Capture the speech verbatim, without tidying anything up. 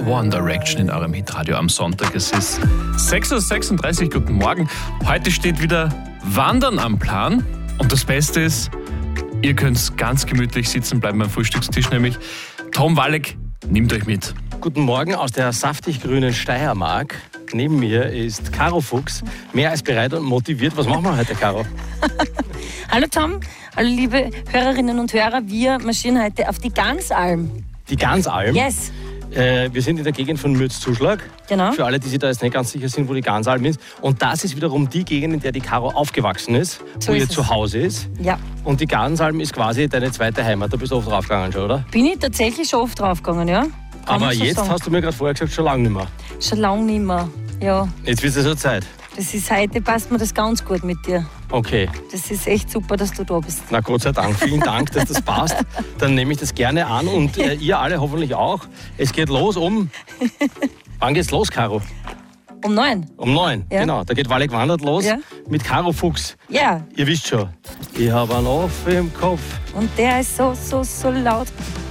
One Direction in eurem Hitradio am Sonntag. Es ist sechs Uhr sechsunddreißig, guten Morgen. Heute steht wieder Wandern am Plan. Und das Beste ist, ihr könnt ganz gemütlich sitzen bleiben beim Frühstückstisch, nämlich Tom Walleck nimmt euch mit. Guten Morgen aus der saftig grünen Steiermark. Neben mir ist Caro Fuchs, mehr als bereit und motiviert. Was machen wir heute, Caro? Hallo Tom, hallo liebe Hörerinnen und Hörer. Wir marschieren heute auf die Gansalm. Die Gansalm? Yes. Äh, wir sind in der Gegend von Mürzzuschlag. Genau. Für alle, die sich da jetzt nicht ganz sicher sind, wo die Gansalm ist. Und das ist wiederum die Gegend, in der die Caro aufgewachsen ist, So wo ist ihr es. zu Hause ist. Ja. Und die Gansalm ist quasi deine zweite Heimat. Da bist du oft draufgegangen schon, oder? Bin ich tatsächlich schon oft draufgegangen, ja? Kann Aber man so jetzt sagen. hast du mir gerade vorher gesagt, schon lange nicht mehr. Schon lange nicht mehr. Ja, Jetzt wird es so Zeit. das ist heute, passt mir das ganz gut mit dir. Okay. Das ist echt super, dass du da bist. Na Gott sei Dank, vielen Dank, dass das passt. Dann nehme ich das gerne an und äh, ihr alle hoffentlich auch. Es geht los um... Wann geht's los, Caro? Um neun. Um neun, Ja. genau. Da geht Walleck wandert los Ja. mit Caro Fuchs. Ja, Ihr wisst schon, ich habe einen Off im Kopf. und der ist so, so, so laut.